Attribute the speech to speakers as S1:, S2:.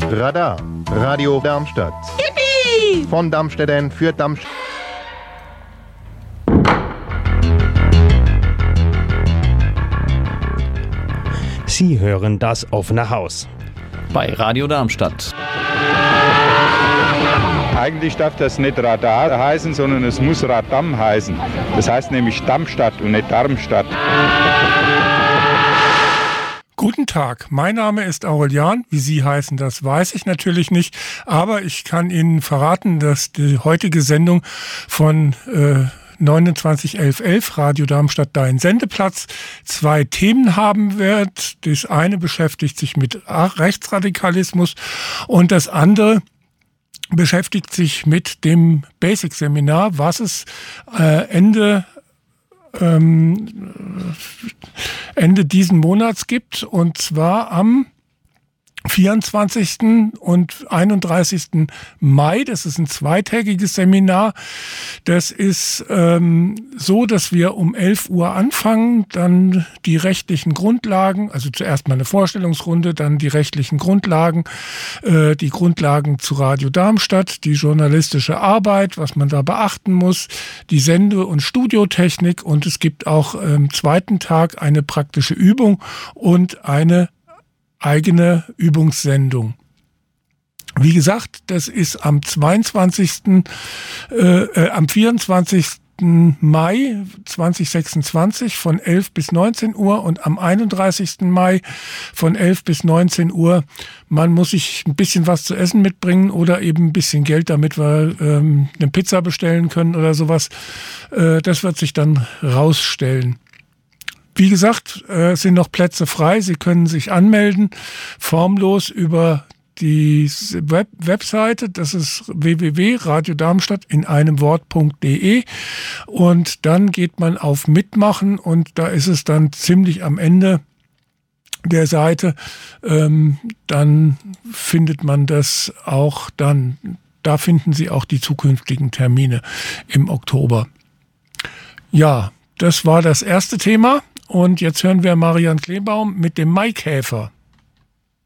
S1: Radar, Radio Darmstadt.
S2: Yippie!
S1: Von Darmstädtern für Darmstadt.
S3: Sie hören das offene Haus.
S4: Bei Radio Darmstadt.
S5: Eigentlich darf das nicht Radar heißen, sondern es muss Radam heißen. Das heißt nämlich Darmstadt und nicht Darmstadt.
S6: Guten Tag, mein Name ist Aurelian. Wie Sie heißen, das weiß ich natürlich nicht. Aber ich kann Ihnen verraten, dass die heutige Sendung von 291111 Radio Darmstadt Dein Sendeplatz 2 Themen haben wird. Das eine beschäftigt sich mit Rechtsradikalismus und das andere beschäftigt sich mit dem Basic-Seminar, was es Ende diesen Monats gibt, und zwar am 24. und 31. Mai. Das ist ein zweitägiges Seminar. Das ist so, dass wir um 11 Uhr anfangen, dann die rechtlichen Grundlagen, also zuerst mal eine Vorstellungsrunde, dann die rechtlichen Grundlagen, die Grundlagen zu Radio Darmstadt, die journalistische Arbeit, was man da beachten muss, die Sende- und Studiotechnik, und es gibt auch am zweiten Tag eine praktische Übung und eine eigene Übungssendung. Wie gesagt, das ist am 24. Mai 2026 von 11 bis 19 Uhr und am 31. Mai von 11 bis 19 Uhr. Man muss sich ein bisschen was zu essen mitbringen oder eben ein bisschen Geld, damit wir eine Pizza bestellen können oder sowas. Das wird sich dann rausstellen. Wie gesagt, es sind noch Plätze frei. Sie können sich anmelden, formlos über die Webseite. Das ist www.radiodarmstadt in einem Wort.de. Und dann geht man auf Mitmachen und da ist es dann ziemlich am Ende der Seite. Dann findet man das auch dann. Da finden Sie auch die zukünftigen Termine im Oktober. Ja, das war das erste Thema. Und jetzt hören wir Marian Klebaum mit dem Maikäfer.